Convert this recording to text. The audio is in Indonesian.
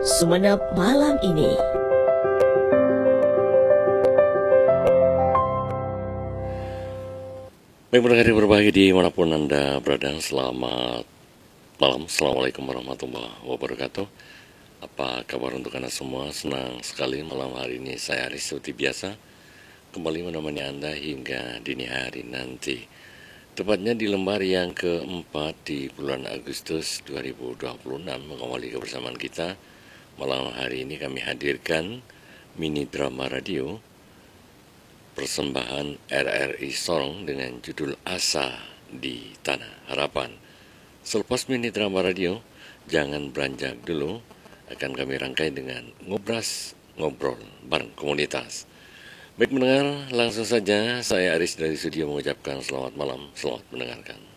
Sumeneb malam ini. Baik, pendengar yang berbahagia dimanapun Anda berada, selamat malam. Assalamualaikum warahmatullahi wabarakatuh. Apa kabar untuk Anda semua? Senang sekali malam hari ini saya Aris seperti biasa kembali menemani Anda hingga dini hari nanti. Tepatnya di lembar yang keempat di bulan Agustus 2026 mengawali kebersamaan kita. Malam hari ini kami hadirkan mini drama radio persembahan RRI Sorong dengan judul Asa di Tanah Harapan. Selepas mini drama radio, jangan beranjak dulu, akan kami rangkai dengan ngobrol bareng komunitas. Baik mendengar, langsung saja saya Aris dari studio mengucapkan selamat malam, selamat mendengarkan.